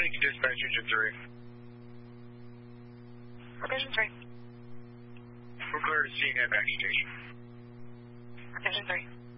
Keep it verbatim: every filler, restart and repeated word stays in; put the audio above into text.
Responding to dispatch engine three. Engine three. We're clear to C N A back station. Engine three.